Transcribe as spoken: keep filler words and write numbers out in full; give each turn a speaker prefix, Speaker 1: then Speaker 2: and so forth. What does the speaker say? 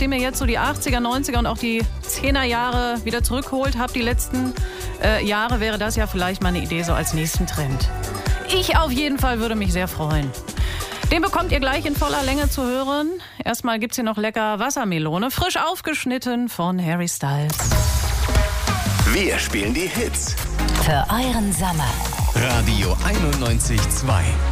Speaker 1: nachdem ihr jetzt so die achtziger, neunziger und auch die zehner Jahre wieder zurückholt habt, die letzten äh, Jahre, wäre das ja vielleicht mal eine Idee so als nächsten Trend. Ich auf jeden Fall würde mich sehr freuen. Den bekommt ihr gleich in voller Länge zu hören. Erstmal gibt's hier noch lecker Wassermelone, frisch aufgeschnitten von Harry Styles.
Speaker 2: Wir spielen die Hits
Speaker 3: für euren Sommer.
Speaker 2: Radio einundneunzig Komma zwei.